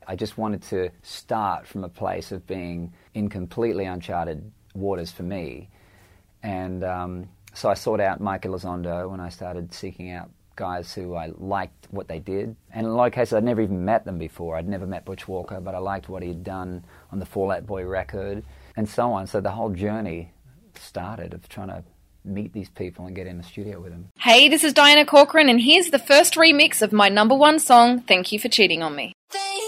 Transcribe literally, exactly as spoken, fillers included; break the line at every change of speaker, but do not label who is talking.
I just wanted to start from a place of being in completely uncharted waters for me. And um, so I sought out Mike Elizondo when I started seeking out guys who I liked what they did. And in a lot of cases, I'd never even met them before. I'd never met Butch Walker, but I liked what he'd done on the Fall Out Boy record, and so on. So the whole journey started of trying to meet these people and get in the studio with them.
Hey, this is Diana Corcoran, and here's the first remix of my number one song, Thank You for Cheating on Me. Thank